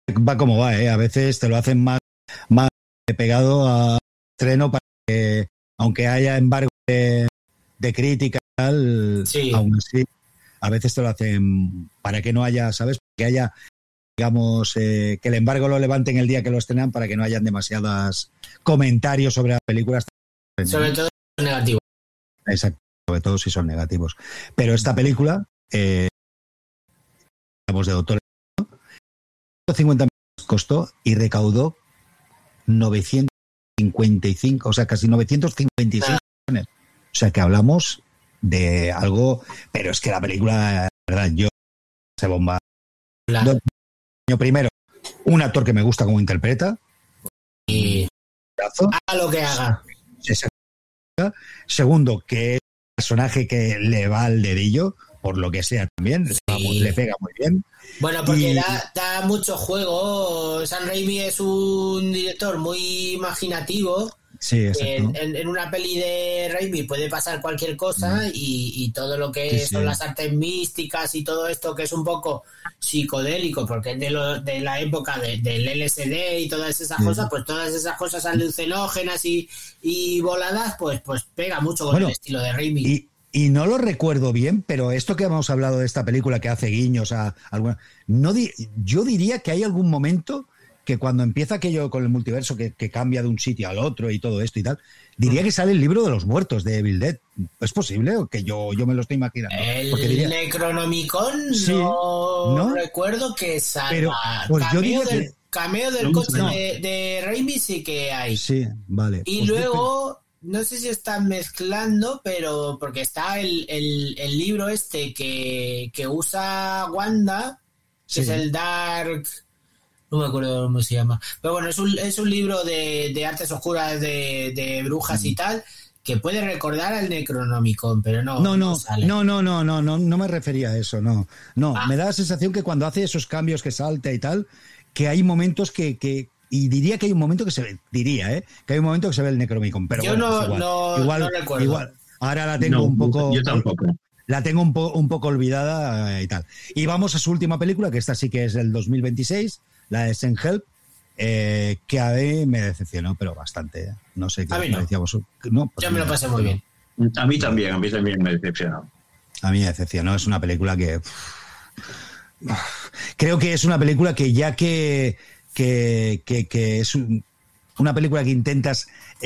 va como va, ¿eh? A veces te lo hacen más pegado a estreno para que, aunque haya embargo de crítica y tal, Sí. aún así, a veces te lo hacen para que no haya, ¿sabes? Que haya, digamos, que el embargo lo levanten el día que lo estrenan para que no hayan demasiados comentarios sobre las películas. Sobre todo negativo. Exacto, sobre todo si son negativos. Pero esta película, hablamos de Doctor, 50 millones costó y recaudó 955, o sea, casi 956 millones. O sea, que hablamos de algo, pero es que la película, la verdad, yo se bomba. Primero, un actor que me gusta como interpreta. Y haga lo que haga. Segundo, que es un personaje que le va al dedillo, por lo que sea también, Sí. le pega muy bien. Bueno, porque da mucho juego. Sam Raimi es un director muy imaginativo. Sí, exacto. En una peli de Raimi puede pasar cualquier cosa y todo lo que son las artes místicas y todo esto que es un poco psicodélico, porque es de la época del LSD y todas esas cosas, pues todas esas cosas alucinógenas y voladas, pues pega mucho con el estilo de Raimi. Y no lo recuerdo bien, pero esto que hemos hablado de esta película que hace guiños a alguna... yo diría que hay algún momento que cuando empieza aquello con el multiverso que cambia de un sitio al otro y todo esto y tal, diría que sale el libro de los muertos de Evil Dead. ¿Es posible o que yo me lo estoy imaginando? El Necronomicon sí, no recuerdo que salga. Pero, pues cameo del coche de Raimi sí que hay. Sí, vale. Y pues luego... No sé si están mezclando, pero porque está el libro este que usa Wanda, que es el Dark, no me acuerdo cómo se llama, pero bueno, es un libro de artes oscuras de brujas y tal, que puede recordar al Necronomicon, pero no sale. No me refería a eso, no. Me da la sensación que cuando hace esos cambios que salta y tal, que hay momentos y diría que hay un momento que se ve, que hay un momento que se ve el Necronomicon, pero yo bueno, no recuerdo. Igual, ahora la tengo un poco... Yo tampoco. La tengo un poco olvidada y tal. Y vamos a su última película, que esta sí que es del 2026, la de Send Help, que a mí me decepcionó, pero bastante. No sé qué os parecía a vosotros. No, pues yo me lo pasé muy bien. A mí también me decepcionó. A mí me decepcionó, es una película que... creo que es una película que ya que es una película que intentas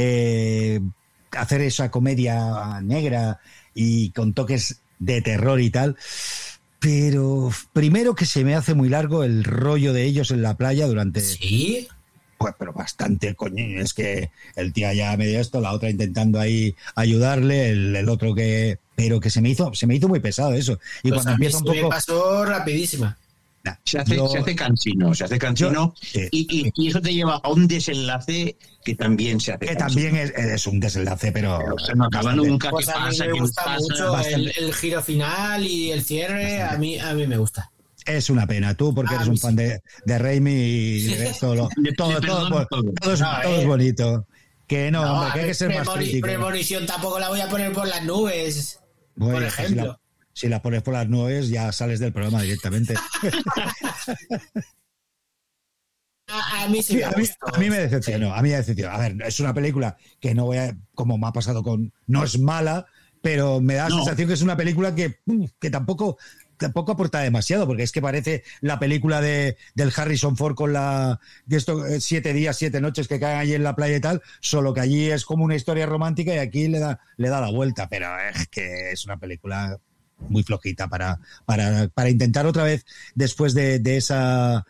hacer esa comedia negra y con toques de terror y tal, pero primero que se me hace muy largo el rollo de ellos en la playa durante... ¿Sí? Pues pero bastante, coño, es que el tío ya medio esto, la otra intentando ahí ayudarle, el otro que... Pero que se me hizo muy pesado eso. Y pues cuando empieza un poco... me pasó rapidísima. Se hace cansino, y eso te lleva a un desenlace que también se hace cansino. También es un desenlace, pero no acaba nunca. Pues a mí me gusta mucho el giro final y el cierre, bastante. a mí me gusta. Es una pena, tú porque eres un fan de Raimi y todo es bonito. Que no, hombre, que hay que ser más crítico. Premonición tampoco la voy a poner por las nubes, por ejemplo. Si la pones por las nubes, ya sales del programa directamente. A mí sí me gustó. A mí me decepcionó. A ver, es una película que no voy a... Como me ha pasado con... No es mala, pero me da la sensación que es una película que tampoco aporta demasiado, porque es que parece la película del Harrison Ford con de 7 días, 7 noches que caen allí en la playa y tal, solo que allí es como una historia romántica y aquí le da la vuelta, pero es que es una película muy flojita para intentar otra vez después de esa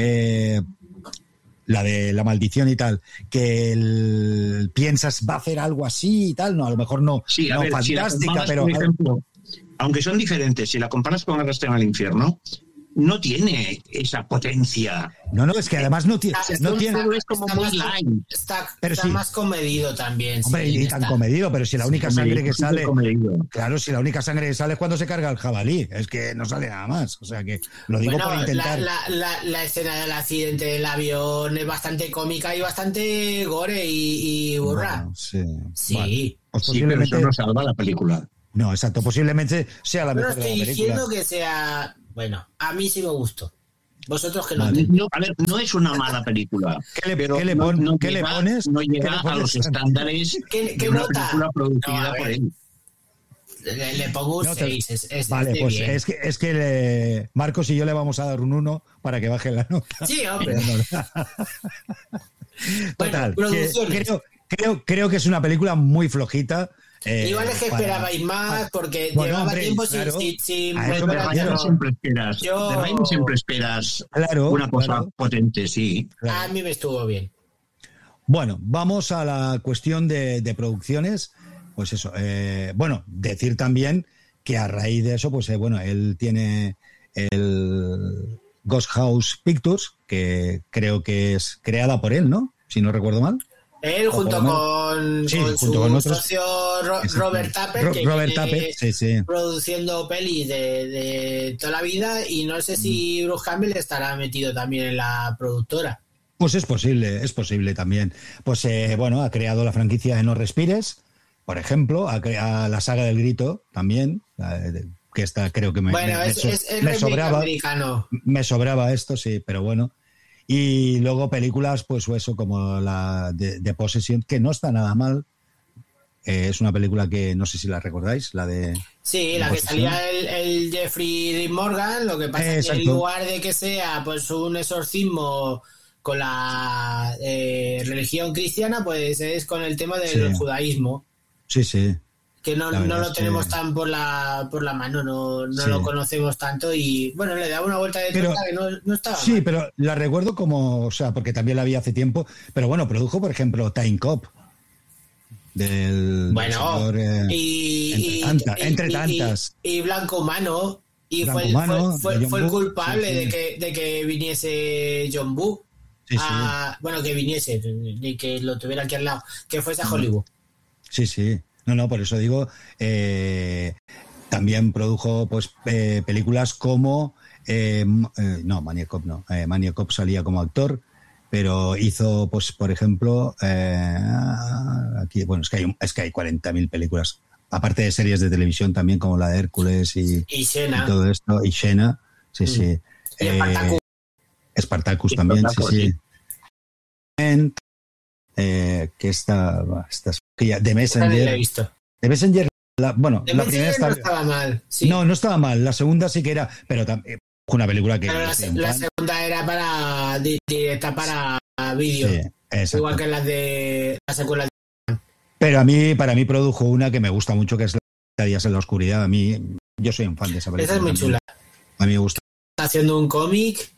la de la maldición y tal, que piensas va a hacer algo así y tal, no, a lo mejor no, sí, no ver, fantástica, si pero por ejemplo, aunque son diferentes, si la comparas con Arrastran al infierno, no tiene esa potencia. No, es que además no tiene. Es como muy light. Está más comedido también. Hombre, sí, y tan comedido, pero si la única sangre que sale. Claro, si la única sangre que sale es cuando se carga el jabalí. Es que no sale nada más. O sea que lo digo por intentar. La escena del accidente del avión es bastante cómica y bastante gore y burra. Bueno, sí. Sí. Pues pero eso no salva la película. No, exacto. Posiblemente sea la mejor de la película. No estoy diciendo que sea. Bueno, a mí sí me gustó. Vosotros que no Vale. entendéis. No, a ver, no es una mala película. ¿Qué le pero pones? No ¿Qué llega le a pones? los estándares ¿Qué de una nota? película producida No, a ver. por él. Le pongo un No, 6. Vale, pues es que Marcos y yo le vamos a dar un 1 para que baje la nota. Sí, hombre. Total, Bueno, que producciones. creo que es una película muy flojita. Igual es que esperabais más porque Bueno, llevaba hombre, tiempo claro. sin A eso volver me a refiero. hacerlo. Siempre esperas. Yo- De Raimi siempre esperas Claro, una cosa claro. potente, sí. Claro. A mí me estuvo bien. Bueno, vamos a la cuestión de producciones. Pues eso, bueno, decir también que a raíz de eso, pues bueno, él tiene el Ghost House Pictures, que creo que es creada por él, ¿no? Si no recuerdo mal. Él junto con, Sí, con junto con su otros. socio Exacto. Robert Tapper, que Robert viene Tapper, sí. produciendo pelis de toda la vida, y no sé si Bruce Campbell estará metido también en la productora. Pues es posible también. Pues bueno, ha creado la franquicia de No Respires, por ejemplo, ha creado la saga del Grito también, que esta creo que me remake sobraba. americano. Me sobraba esto, sí, pero bueno. Y luego películas, pues eso, como la de Possession, que no está nada mal. Es una película que no sé si la recordáis, la de... Sí, la que salía el Jeffrey Dean Morgan, lo que pasa es que en Exacto. lugar de que sea pues un exorcismo con la religión cristiana, pues es con el tema del judaísmo, Sí. que no La verdad lo es tenemos que- tan por la mano, no Sí. lo conocemos tanto, y bueno, le daba una vuelta de Pero- tuerca que no estaba Sí, mal. pero la recuerdo como, o sea, porque también la vi hace tiempo, pero bueno, produjo, por ejemplo, Time Cop, del Bueno, señor, entre y- tantas. y Blanco Humano, y Blanco fue, Humano, fue, de John fue el Woo, culpable sí, sí. de que viniese John Woo. Sí, Bueno, que viniese, ni que lo tuviera aquí al lado, que fuese a Hollywood. Sí. No, por eso digo, también produjo pues películas como, no, Maniac Cop no, Maniac Cop salía como actor, pero hizo, pues, por ejemplo, aquí, bueno, es que hay 40.000 películas, aparte de series de televisión también, como la de Hércules y Xena. todo esto, y Xena, sí. Y Spartacus. Spartacus también, Spartacus, sí. Que esta que ya, The Esa ni la he Messenger. visto. The Messenger, bueno, The la primera Messenger no está... estaba mal. Sí. No estaba mal, la segunda sí que era, pero también una película que... Pero la segunda era para directa para vídeo. Sí, exacto. Igual que las de la secuela. Pero para mí produjo una que me gusta mucho, que es la Días en la Oscuridad. A mí, yo soy un fan de esa película. Esa es muy chula. A mí me gusta. Está haciendo un cómic.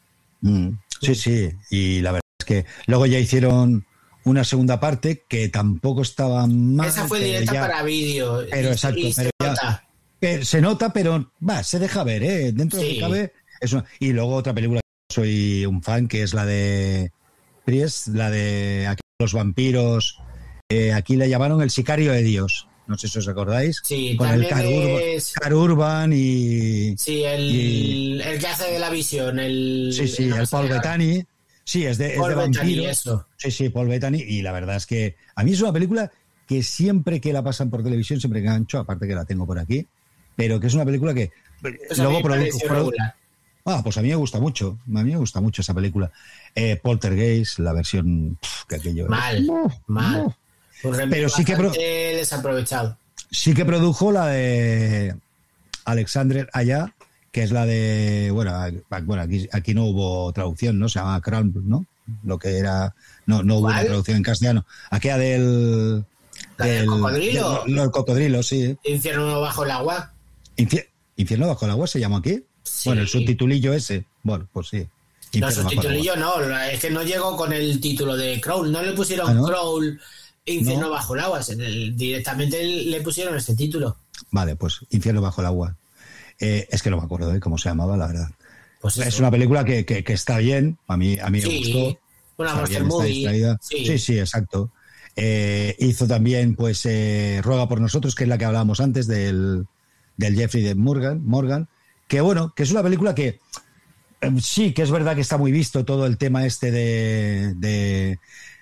Sí, y la verdad es que luego ya hicieron una segunda parte que tampoco estaba mal. Esa fue pero directa ya- para vídeo. Pero exacto, y se pero ya- nota. se nota, pero se deja ver, ¿eh? Dentro de lo Sí. que cabe. Y luego otra película que soy un fan, que es la de Priest, la de aquí los vampiros. Aquí le llamaron El Sicario de Dios. No sé si os acordáis. Sí, Con el también es... Car Urban y... Sí, el que hace de la visión. Sí, no me el sale Paul ahora. Bettany. Sí, es de Paul Bettany, vampiros. eso. Sí, Paul Bettany. Y la verdad es que a mí es una película que siempre que la pasan por televisión, siempre que engancho, aparte que la tengo por aquí, pero que es una película que Pues a mí me pareció regular. pues a mí me gusta mucho. A mí me gusta mucho esa película. Poltergeist, la versión que aquello... Mal. Un remake Pero sí que bastante desaprovechado. Sí que produjo la de Alexander Aya, que es la de... Bueno, aquí no hubo traducción, ¿no? Se llama Crown, ¿no? Lo que era... No hubo una ¿Cuál? traducción en castellano. Aquella del... ¿La del cocodrilo? Los cocodrilos, sí. Infierno bajo el agua. Infierno bajo el agua se llama aquí. Sí. Bueno, el subtitulillo ese. Bueno, pues sí. No, Infierno su bajo el agua. titulillo no, es que no llegó con el título de Crawl, no le pusieron ¿no? Crawl Infierno ¿No? bajo el agua, directamente le pusieron ese título. Vale, pues Infierno bajo el agua. Es que no me acuerdo de cómo se llamaba, la verdad. Pues eso. Es una película que está bien, a mí me Sí, gustó. una Está monster bien, está movie. distraída. Sí, exacto. Hizo también, pues, Ruega por nosotros, que es la que hablábamos antes del Jeffrey de Morgan, que bueno, que es una película que sí, que es verdad que está muy visto todo el tema este de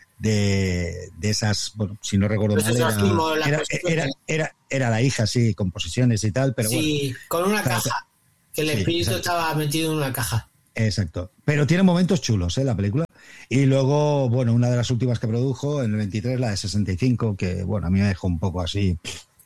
esas, bueno, si no recuerdo Pues mal, eso es como la posesión. era la hija, sí, con posesiones y tal, pero Sí, bueno. con una caja, que el Sí, espíritu exacto. estaba metido en una caja. Exacto. Pero tiene momentos chulos, la película. Y luego, bueno, una de las últimas que produjo, en el 23, la de 65, que, bueno, a mí me dejó un poco así.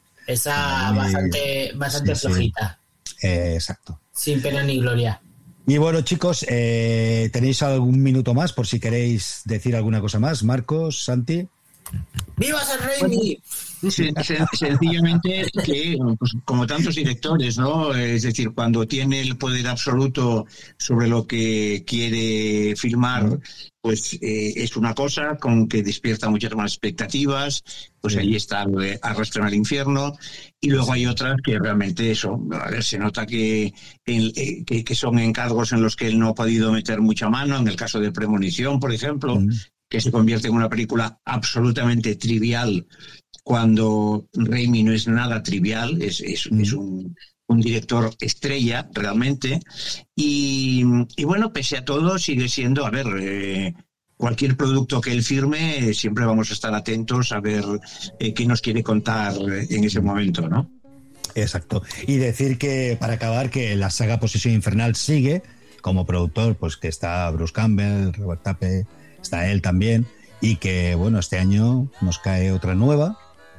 Esa bastante flojita. Exacto. Sin pena ni gloria. Y bueno, chicos, ¿tenéis algún minuto más por si queréis decir alguna cosa más? Marcos, Santi. ¡Viva Sam Raimi! Sencillamente que, pues, como tantos directores, ¿no? Es decir, cuando tiene el poder absoluto sobre lo que quiere filmar, pues es una cosa con que despierta muchas más expectativas, pues ahí está Arrastran al infierno, y luego hay otras que realmente eso, a ver, se nota que son encargos en los que él no ha podido meter mucha mano, en el caso de Premonición, por ejemplo, que se convierte en una película absolutamente trivial, cuando Raimi no es nada trivial, es un director estrella realmente, y bueno, pese a todo sigue siendo, a ver, cualquier producto que él firme, siempre vamos a estar atentos a ver qué nos quiere contar en ese momento, ¿no? Exacto. Y decir que, para acabar, que la saga Posesión Infernal sigue, como productor, pues que está Bruce Campbell, Robert Tappe, está él también, y que, bueno, este año nos cae otra nueva,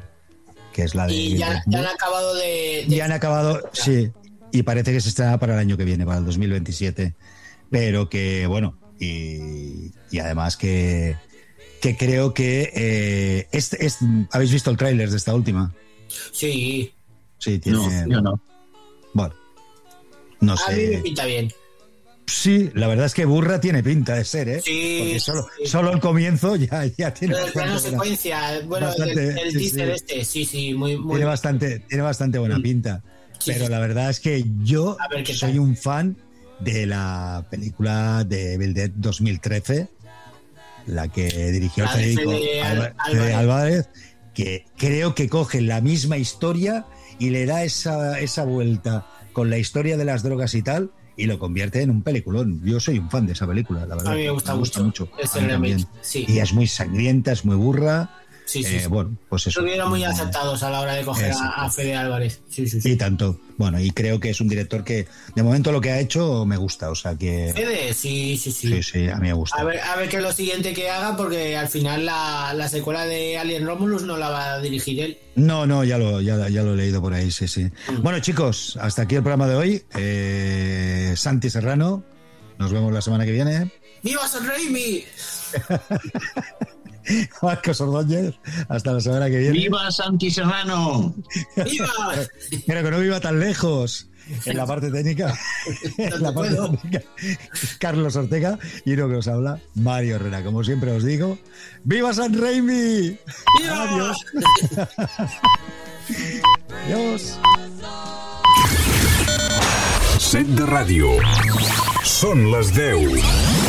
que es la de... Y ya han acabado de... Ya han acabado, sí, y parece que se estrena para el año que viene, para el 2027, pero que, bueno, y además que creo que... ¿habéis visto el tráiler de esta última? Sí. Sí, tiene... No, yo no. Bueno, no sé. A mí me pinta bien. Sí, la verdad es que burra tiene pinta de ser, ¿eh? Sí. Porque solo el comienzo ya tiene... Pero el plano secuencia, bueno, bastante, el teaser sí, muy... Tiene bastante buena pinta. Sí, pero la verdad es que yo soy un fan de la película de Evil Dead 2013, la que dirigió Federico Álvarez, que creo que coge la misma historia y le da esa vuelta con la historia de las drogas y tal, y lo convierte en un peliculón. Yo soy un fan de esa película, la verdad. A mí me gusta mucho. Sí. Y es muy sangrienta, es muy burra. Sí. Bueno, pues eso. Estuvieron muy acertados a la hora de coger a Fede Álvarez. Sí. Y tanto. Bueno, y creo que es un director que, de momento, lo que ha hecho me gusta. O sea que... Fede, sí. Sí, a mí me gusta. A ver qué es lo siguiente que haga, porque al final la secuela de Alien Romulus no la va a dirigir él. No, ya lo he leído por ahí, sí. Bueno, chicos, hasta aquí el programa de hoy. Santi Serrano, nos vemos la semana que viene. ¡Viva Sam Raimi! Marcos Ordóñez, hasta la semana que viene. ¡Viva Santi Serrano! ¡Viva! Pero que no viva tan lejos. En la parte técnica, Carlos Ortega, y uno que os habla, Mario Herrera. Como siempre os digo, ¡viva Sam Raimi! ¡Viva! Adiós. Adiós. Set de ràdio. Són les 10.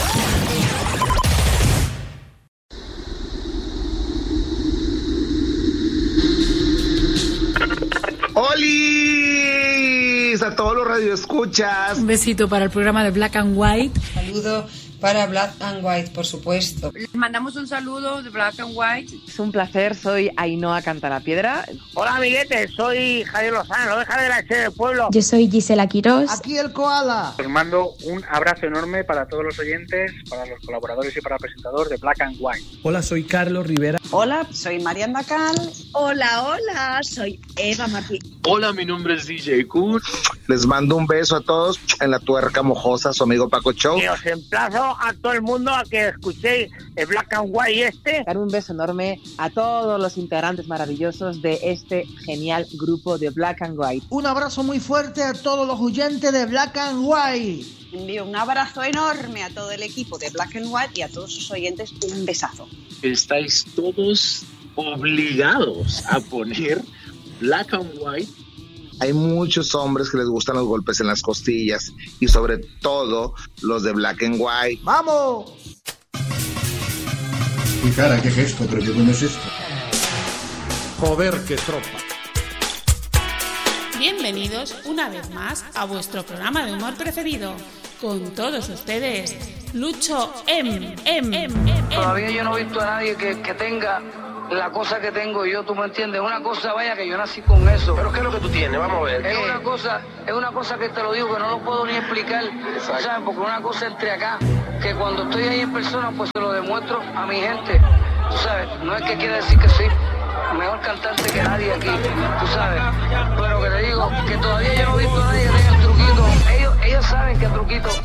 ¡Holis! A todos los radioescuchas. Un besito para el programa de Black and White. Saludo para Black and White, por supuesto. Les mandamos un saludo de Black and White. Es un placer, soy Ainhoa Cantalapiedra. Hola, amiguetes, soy Javier Lozano, oveja de la H del pueblo. Yo soy Gisela Quirós. Aquí el koala. Os mando un abrazo enorme para todos los oyentes, para los colaboradores y para el presentador de Black and White. Hola, soy Carlos Rivera. Hola, soy Mariana Cal. Hola, soy Eva Martí. Hola, mi nombre es DJ Kurt. Les mando un beso a todos en la tuerca mojosa, su amigo Paco Show. Y os emplazo a todo el mundo a que escuchéis el Black and White Dar un beso enorme a todos los integrantes maravillosos de este genial grupo de Black and White. Un abrazo muy fuerte a todos los oyentes de Black and White. Envío un abrazo enorme a todo el equipo de Black and White y a todos sus oyentes un besazo. Estáis todos obligados a poner Black and White. Hay muchos hombres que les gustan los golpes en las costillas y sobre todo los de Black and White. ¡Vamos! Mi cara, qué gesto, pero qué coño es esto. Joder, qué tropa. Bienvenidos una vez más a vuestro programa de humor preferido. Con todos ustedes, Lucho M. Todavía yo no he visto a nadie que tenga la cosa que tengo yo, tú me entiendes, una cosa, vaya, que yo nací con eso. ¿Pero qué es lo que tú tienes? Vamos a ver. Es una cosa que te lo digo, que no lo puedo ni explicar, ¿sabes? Porque una cosa entre acá, que cuando estoy ahí en persona, pues se lo demuestro a mi gente, tú sabes, no es que quiera decir que soy mejor cantante que nadie aquí, tú sabes, pero que te digo, que todavía yo no he visto a nadie que tenga el truquito, ellos saben que el truquito